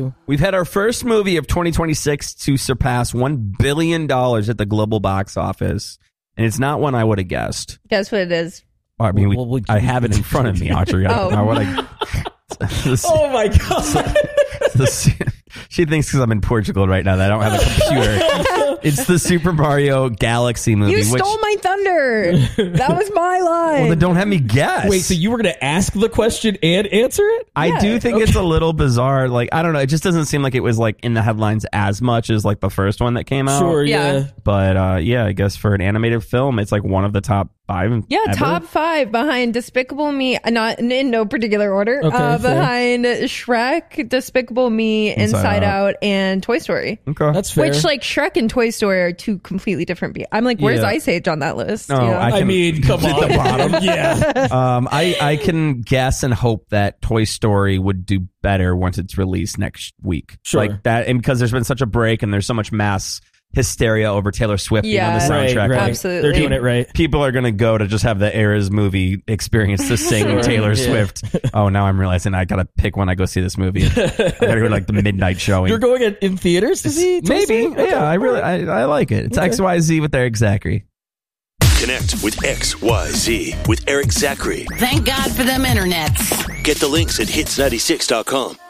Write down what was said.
you. We've had our first movie of 2026 to surpass $1 billion at the global box office. And it's not one I would have guessed. Guess what it is? I mean, I have it in front of me, Audrey. Oh. Oh my God. She thinks because I'm in Portugal right now that I don't have a computer. It's the Super Mario Galaxy movie. You stole my thunder. That was my line. Well, then don't have me guess. Wait, so you were going to ask the question and answer it? I do think it's a little bizarre. Like, I don't know. It just doesn't seem like it was like in the headlines as much as like the first one that came out. Sure, yeah. But I guess for an animated film, it's like one of the top 5. Yeah, ever. top 5 behind Despicable Me, not in no particular order. Okay, behind Shrek, Despicable Me, Inside Out, and Toy Story. Okay, that's fair. Which, like, Shrek and Toy Story are two completely different. I'm like, where's Ice Age on that list? No, you know? I mean, come on. At the bottom. Yeah. I can guess and hope that Toy Story would do better once it's released next week. Sure. Like that, and because there's been such a break and there's so much mass hysteria over Taylor Swift being on the soundtrack. Right. Absolutely. They're doing it right. People are going to go to just have the Eras movie experience to sing Taylor Swift. Oh, now I'm realizing I got to pick when I go see this movie. I got to go to like the midnight showing. You're going in theaters to see Toy Maybe. Story? Okay. Yeah, I like it. It's XYZ with Eric Zachary. Connect with XYZ with Eric Zachary. Thank God for them internets. Get the links at hits96.com.